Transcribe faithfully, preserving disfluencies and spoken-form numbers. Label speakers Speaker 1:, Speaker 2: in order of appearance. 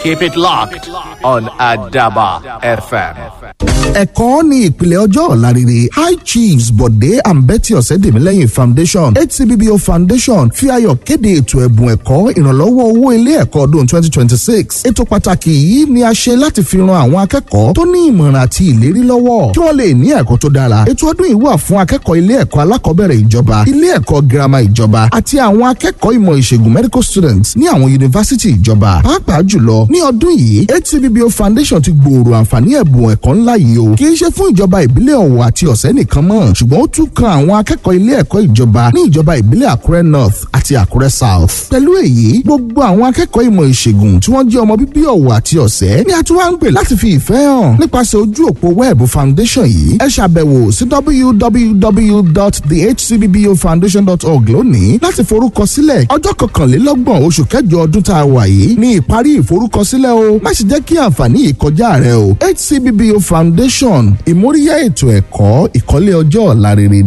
Speaker 1: Keep it locked on Adaba F M.
Speaker 2: Ẹ̀kọ́ ní ìpìlẹ̀ ọjọ́ ọ̀la rere. High Chiefs Bọ̀dé and Betty Ọ̀sẹ̀dẹ̀mílẹ́yìn Foundation H C B B O Foundation fi ayọ̀ kéde ètò ẹ̀bùn ẹ̀kọ́ ìrànlọ́wọ́ owó ilé ẹ̀kọ́ ọdún twenty twenty-six. Ètò pàtàkì yìí ni a ṣe láti fi ran àwọn akẹ́kọ̀ọ́ tó ní ìmọ̀ràn àti ìlérí lọ́wọ́ kí wọ́n lè ní ẹ̀kọ́ tó dára. Ètò ọdún yìí wà fún akẹ́kọ̀ọ́ ilé ẹ̀kọ́ alákọ̀ọ́bẹ̀rẹ̀ ìjọba, ilé ẹ̀kọ́ girama ìjọba àti àwọn akẹ́kọ̀ọ́ ìmọ̀ ìṣègùn medical students ní àwọn yunifásítì ìjọba. Pàápàá jùlọ ní ọdún yìí H C B B O Foundation ti gbòòrò àǹfààní ẹ̀bùn ẹ̀kọ́ ńlá yìí o. Kì í ṣe fún ìjọba ìbílẹ̀ Ọ̀wọ̀ àti Ọ̀sẹ́ nìkan mọ́, ṣùgbọ́n ó tún kan àwọn akẹ́kọ̀ọ́ ilé ẹ̀kọ́ ìjọba ní ìjọba ìbílẹ̀ Àkúrẹ́ North àti Àkúrẹ́ South. Pẹ̀lú èyí, gbogbo àwọn akẹ́kọ̀ọ́ ìmọ̀ ìṣègùn tí wọ́n jẹ́ ọmọ bíbí Ọ̀wọ̀ àti Ọ̀sẹ́ ni a tún wá ń pè láti fi ìfẹ́ hàn nípasẹ̀ ojú òpó wẹ́ẹ̀bù foundation yìí. Ẹ ṣàbẹ̀wò sí w w w dot the h c b b o foundation dot org lónìí láti forúkọ sílẹ̀. Ọjọ́ kọkànlélọ́gbọ̀n oṣù kẹjọ ọdún tá a wà yìí ní ìparí ìforúkọsílẹ̀ o. Má ṣe jẹ́ kí àǹfààní yìí kọjá rẹ o. H C B B O Foundation, ìmóríyá ètò ẹ̀kọ́ ìkọ́lé ọjọ́ ọ̀la rere.